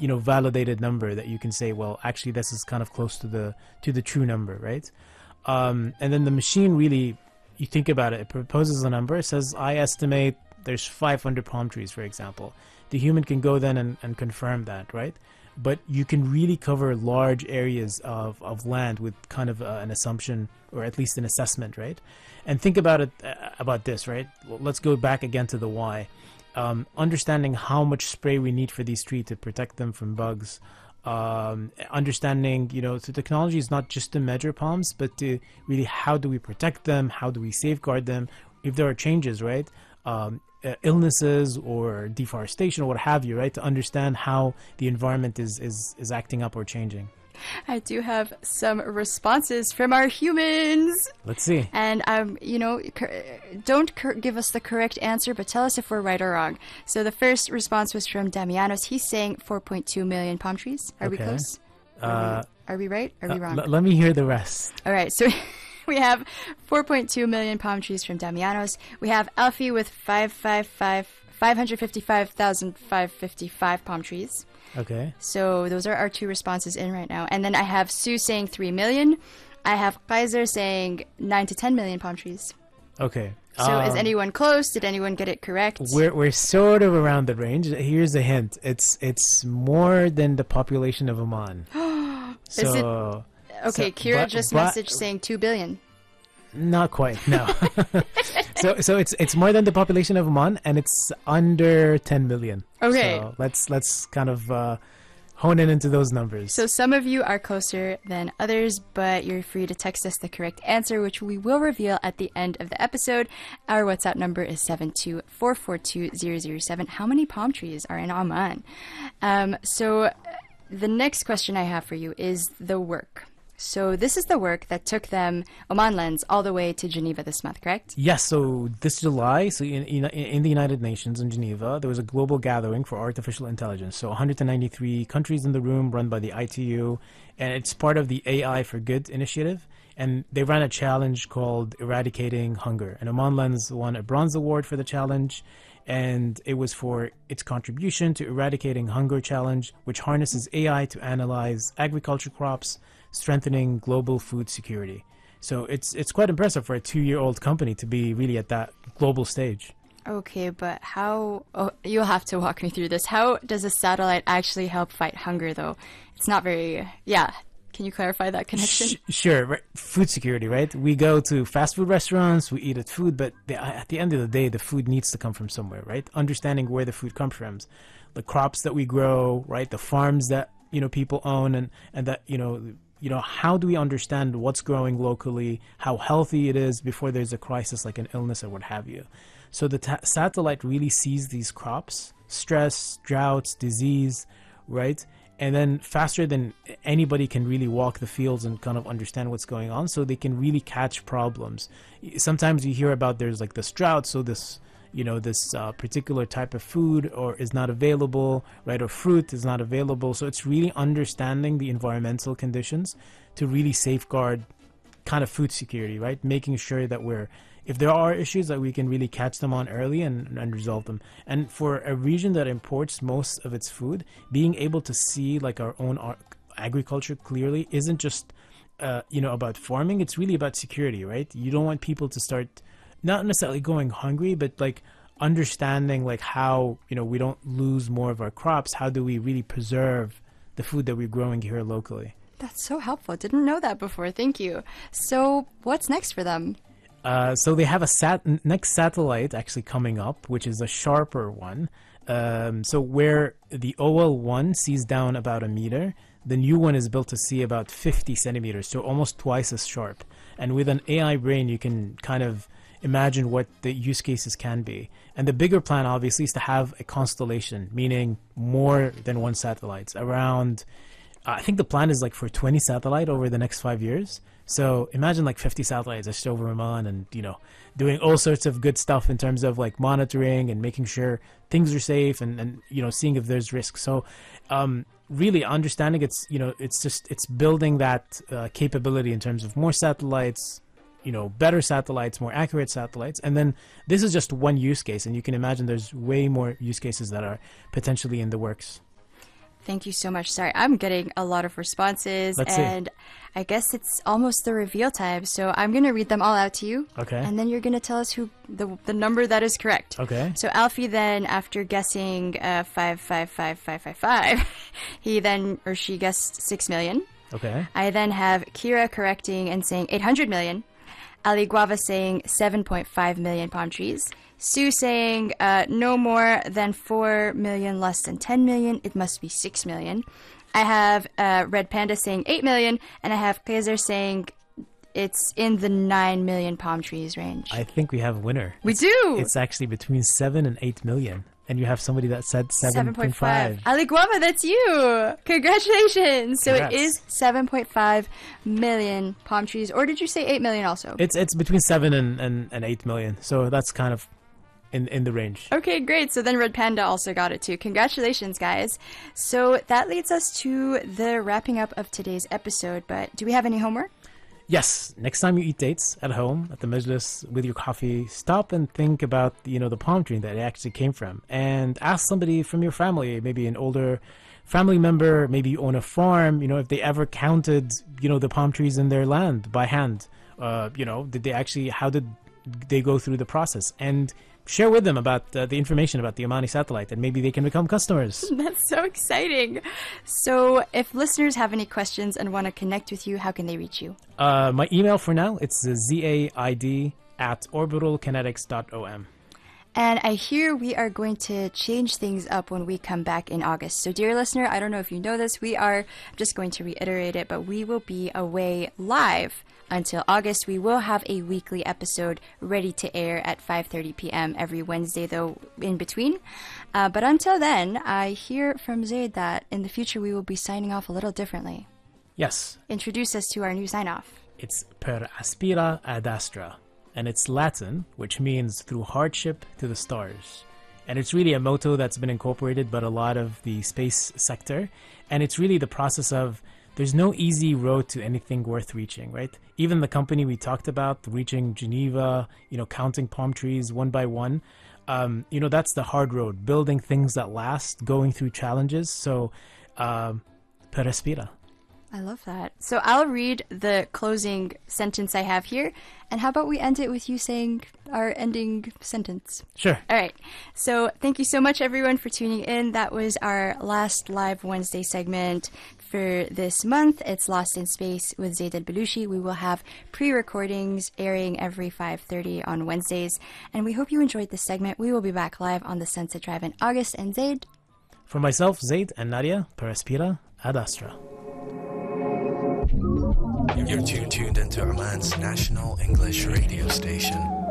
validated number that you can say, well, actually this is kind of close to the true number, right? And then the machine really, you think about it, it proposes a number. It says, I estimate there's 500 palm trees, for example. The human can go then and confirm that, right? But you can really cover large areas of land with kind of an assumption, or at least an assessment, right? And think about it, about this, right? Let's go back again to the why. Understanding how much spray we need for these trees to protect them from bugs. Understanding, so technology is not just to measure palms, but to really, how do we protect them? How do we safeguard them? If there are changes, right? Illnesses or deforestation or what have you, right? To understand how the environment is acting up or changing. I do have some responses from our humans. Let's see. And, don't give us the correct answer, but tell us if we're right or wrong. So the first response was from Damianos. He's saying 4.2 million palm trees. Are we close? Are we right? Are we wrong? Let me hear the rest. All right. So we have 4.2 million palm trees from Damianos. We have Alfie with 555,555 palm trees. Okay. So those are our two responses in right now. And then I have Sue saying 3 million. I have Kaiser saying 9 to 10 million palm trees. Okay. So is anyone close? Did anyone get it correct? We're sort of around the range. Here's a hint. It's more than the population of Oman. So okay, Kira just messaged saying 2 billion. Not quite, no. So it's more than the population of Oman, and it's under 10 million. Okay. So let's kind of hone in into those numbers. So some of you are closer than others, but you're free to text us the correct answer, which we will reveal at the end of the episode. Our WhatsApp number is 724420007. How many palm trees are in Oman? So the next question I have for you is the work. So this is the work that took them, Oman Lens, all the way to Geneva this month, correct? Yes, so this July, so in the United Nations in Geneva, there was a global gathering for artificial intelligence. So 193 countries in the room, run by the ITU, and it's part of the AI for Good initiative. And they ran a challenge called Eradicating Hunger. And Oman Lens won a bronze award for the challenge. And it was for its contribution to Eradicating Hunger Challenge, which harnesses AI to analyze agriculture crops, strengthening global food security. So it's quite impressive for a 2-year-old company to be really at that global stage. Okay, but how... Oh, you'll have to walk me through this. How does a satellite actually help fight hunger, though? It's not very... Yeah. Can you clarify that connection? Sure. Right. Food security, right? We go to fast food restaurants, we eat food, but at the end of the day, the food needs to come from somewhere, right? Understanding where the food comes from, the crops that we grow, right? The farms that, people own, and that, how do we understand what's growing locally, how healthy it is before there's a crisis like an illness or what have you. So the satellite really sees these crops, stress, droughts, disease, right? And then faster than anybody can really walk the fields and kind of understand what's going on, so they can really catch problems. Sometimes you hear about there's like this drought, so this particular type of food or is not available, right? Or fruit is not available. So it's really understanding the environmental conditions to really safeguard kind of food security, right? Making sure that if there are issues, that we can really catch them on early and resolve them. And for a region that imports most of its food, being able to see like our own agriculture clearly isn't just, about farming. It's really about security, right? You don't want people to start not necessarily going hungry, but like understanding like how, we don't lose more of our crops. How do we really preserve the food that we're growing here locally? That's so helpful. Didn't know that before. Thank you. So what's next for them? So they have a next satellite actually coming up, which is a sharper one. So where the OL1 sees down about a meter, the new one is built to see about 50 centimeters, so almost twice as sharp. And with an AI brain, you can kind of imagine what the use cases can be. And the bigger plan, obviously, is to have a constellation, meaning more than one satellite. Around, I think the plan is like for 20 satellite over the next 5 years. So imagine like 50 satellites just over Oman and, doing all sorts of good stuff in terms of like monitoring and making sure things are safe and seeing if there's risk. So really understanding it's building that capability in terms of more satellites, better satellites, more accurate satellites. And then this is just one use case. And you can imagine there's way more use cases that are potentially in the works. Thank you so much. Sorry, I'm getting a lot of responses, Let's and see. I guess it's almost the reveal time. So I'm going to read them all out to you. Okay. And then you're going to tell us who the number that is correct. Okay. So Alfie then, after guessing 5555555, he then or she guessed 6 million. Okay. I then have Kira correcting and saying 800 million. Ali Guava saying 7.5 million palm trees. Sue saying no more than 4 million, less than 10 million. It must be 6 million. I have Red Panda saying 8 million. And I have Kaiser saying it's in the 9 million palm trees range. I think we have a winner. We do! It's actually between 7 and 8 million. And you have somebody that said 7.5. Ali Guava, that's you! Congratulations! So Congrats. it is 7.5 million palm trees. Or did you say 8 million also? It's between 7 and 8 million. So that's kind of in the range. Okay, great. So then Red Panda also got it too. Congratulations, guys. So that leads us to the wrapping up of today's episode. But do we have any homework? Yes. Next time you eat dates at home, at the majlis, with your coffee, stop and think about, the palm tree that it actually came from. And ask somebody from your family, maybe an older family member, maybe you own a farm, if they ever counted, the palm trees in their land by hand. Did they actually, how did they go through the process? And share with them about the information about the Omani satellite, and maybe they can become customers. That's so exciting. So if listeners have any questions and want to connect with you, how can they reach you? My email for now, it's zaid@orbitalkinetics.om. And I hear we are going to change things up when we come back in August. So dear listener, I don't know if you know this, we are just going to reiterate it, but we will be away live until August. We will have a weekly episode ready to air at 5:30 p.m. every Wednesday, though in between. But until then, I hear from Zaid that in the future we will be signing off a little differently. Yes. Introduce us to our new sign-off. It's per aspira ad astra, and it's Latin, which means through hardship to the stars. And it's really a motto that's been incorporated by a lot of the space sector. And it's really the process of there's no easy road to anything worth reaching, right? Even the company we talked about, reaching Geneva, counting palm trees one by one, that's the hard road, building things that last, going through challenges. So, per aspira. I love that. So I'll read the closing sentence I have here. And how about we end it with you saying our ending sentence? Sure. All right. So thank you so much, everyone, for tuning in. That was our last live Wednesday segment for this month. It's Lost in Space with Zaid Al-Balushi. We will have pre-recordings airing every 5:30 on Wednesdays. And we hope you enjoyed this segment. We will be back live on the Sunset Drive in August. And Zaid? For myself, Zaid, and Nadia, per aspira ad astra. You're tuned into Oman's national English radio station.